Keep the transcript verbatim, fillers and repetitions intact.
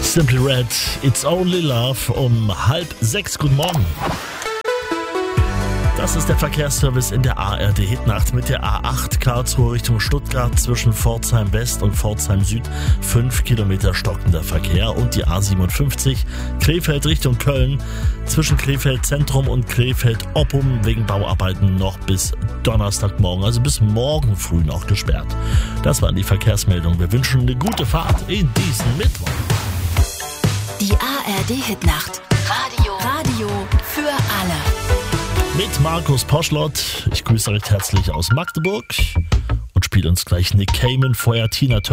Simply Red, It's Only Love um halb sechs. Guten Morgen. Das ist der Verkehrsservice in der A R D-Hitnacht mit der A acht Karlsruhe Richtung Stuttgart zwischen Pforzheim West und Pforzheim Süd. Fünf Kilometer stockender Verkehr und die A siebenundfünfzig Krefeld Richtung Köln zwischen Krefeld Zentrum und Krefeld Oppum wegen Bauarbeiten noch bis Donnerstagmorgen, also bis morgen früh noch gesperrt. Das waren die Verkehrsmeldungen. Wir wünschen eine gute Fahrt in diesen Mittwoch. Die A R D-Hitnacht. Radio. Radio für alle. Mit Markus Poschlott. Ich grüße recht herzlich aus Magdeburg und spiele uns gleich Nick Cayman, vorher Tina Turner.